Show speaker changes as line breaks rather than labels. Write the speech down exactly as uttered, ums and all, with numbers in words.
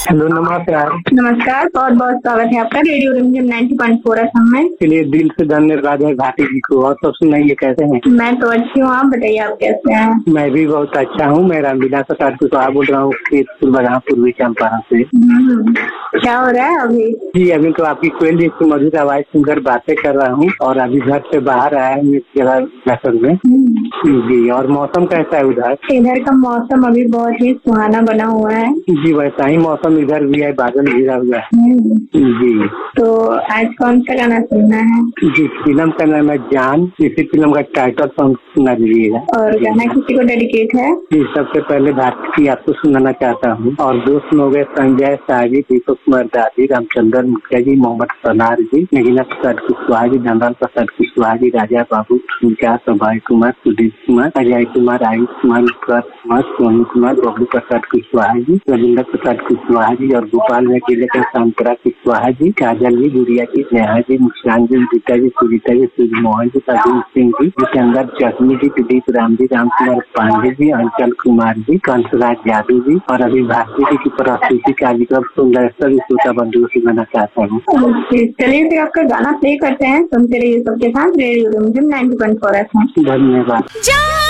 Hello, नमस्कार।
नमस्कार, बहुत बहुत स्वागत है आपका रेडियो रिमझिम ninety point four F M में।
चलिए, दिल से धन्यवाद है घाटी जी को। और सब सुनाइए, कैसे हैं?
मैं तो अच्छी हूँ, आप बताइए आप कैसे हैं?
मैं भी बहुत अच्छा हूँ। मैं रामलीला प्रसाद कुशवाहा बोल रहा हूँ, खेतपुर बगहा पूर्वी चंपारण से।
हम्म, क्या हो रहा है अभी?
जी, अभी तो आपकी कोयल जी की मधुर आवाज सुनकर बातें कर रहा हूँ और अभी घर से बाहर आया हूँ इस जगह लखनऊ में। जी, और मौसम कैसा है उधर?
इधर का मौसम अभी बहुत ही सुहाना बना हुआ है।
जी, वैसा ही मौसम इधर भी है, बादल घिरा हुआ है। जी,
तो आज कौन सा गाना सुनना है?
जी, फिल्म का नाम है जान। इसी फिल्म का टाइटल सॉन्ग सुना दीजिएगा।
और गाना किसी को डेडिकेट है?
जी, सबसे पहले भारती आपको सुनाना चाहता हूँ और दोस्त में हो गए संजय साजी, दीपक कुमार दादी, रामचंद्र मुखिया जी, मोहम्मद सनार जी, नगीना प्रसाद कुशवाहा जी, धनराम प्रसाद कुशवाहा जी, राजा बाबू, विकास अभय कुमार, सुदीप कुमार, अजय कुमार, आयुष कुमार, उत्कर्ष कुमार, सोनू कुमार, बबलू प्रसाद कुशवाहा जी, रविंद्र प्रसाद कुशवाहा जी और गोपाल में जिले के शांतरा कुशवाहा जी, काजल जी, गुड़िया जी, नेहा जी, मुस्कान जी, गीता जी, सुनीता जी, सूर्य मोहन जी, अजीत सिंह जी, जितेंद्र चकमी जी, प्रदीप राम जी, राम कुमार पांडे जी, अंचल कुमार जी, कंसराज यादव जी और अभी भारती जी की प्रस्तुति कार्यक्रम सुंदर सभी श्रोता बंधुओं से गाना चाहता हूँ।
चलिए फिर आपका गाना प्ले करते हैं, सुनते रहिए सबके साथ रेडियो रिमझिम ninety point four F M.
धन्यवाद।